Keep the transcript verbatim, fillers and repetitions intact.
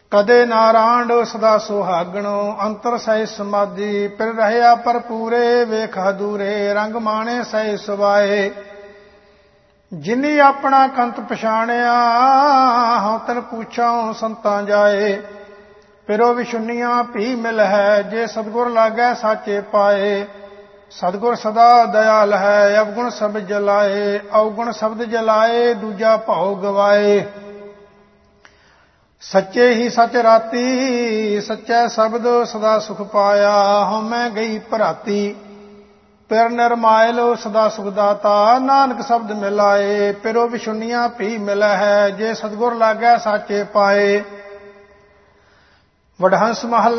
ਕਦੇ ਨਾਰਾਇਣ ਸਦਾ ਸੁਹਾਗਣੋ ਅੰਤਰ ਸਹਿ ਸਮਾਧੀ ਫਿਰ ਰਹਿਆ ਭਰਪੂਰੇ ਵੇਖ ਹਦੂਰੇ ਰੰਗ ਮਾਣੇ ਸਹਿ ਸੁਭਾਏ ਜਿਨੀ ਆਪਣਾ ਕੰਤ ਪਛਾਣਿਆ ਹਉ ਤਨ ਪੁੱਛਾਂ ਸੰਤਾਂ ਜਾਏ ਫਿਰੋ ਵਿਸ਼ੁੰਨੀਆਂ ਭੀ ਮਿਲ ਹੈ ਜੇ ਸਤਿਗੁਰ ਲਾਗੈ ਸਾਚੇ ਪਾਏ ਸਤਿਗੁਰ ਸਦਾ ਦਇਆਲ ਹੈ ਅਵਗੁਣ ਸ਼ਬਦ ਜਲਾਏ ਅਵਗੁਣ ਸ਼ਬਦ ਜਲਾਏ ਦੂਜਾ ਭਾਉ ਗਵਾਏ ਸੱਚੇ ਹੀ ਸਚ ਰਾਤੀ ਸੱਚਾ ਸ਼ਬਦ ਸਦਾ ਸੁਖ ਪਾਇਆ ਹਉਮੈ ਗਈ ਭਰਾਤੀ ਪਿਰ ਨਿਰਮਾਇਲ ਸਦਾ ਸੁਖ ਦਾਤਾ ਨਾਨਕ ਸ਼ਬਦ ਮਿਲਾਏ ਪਿਰੋ ਵਿਸ਼ੁੰਨੀਆਂ ਭੀ ਮਿਲ ਹੈ ਜੇ ਸਤਿਗੁਰ ਲਾਗੈ ਸਾਚੇ ਪਾਏ ਵਡਹੰਸ ਮਹੱਲਾ